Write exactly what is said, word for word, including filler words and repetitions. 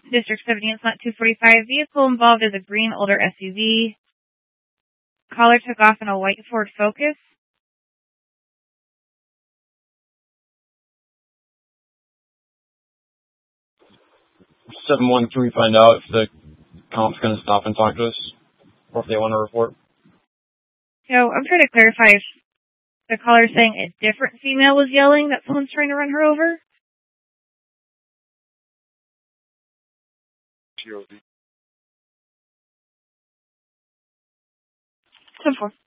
District seventy, it's not two forty-five. Vehicle involved is a green older S U V. Caller took off in a white Ford Focus. seven one three, find out if the comp's going to stop and talk to us, or if they want to report. So I'm trying to clarify if the caller is saying a different female was yelling that someone's trying to run her over. G O D. ten four.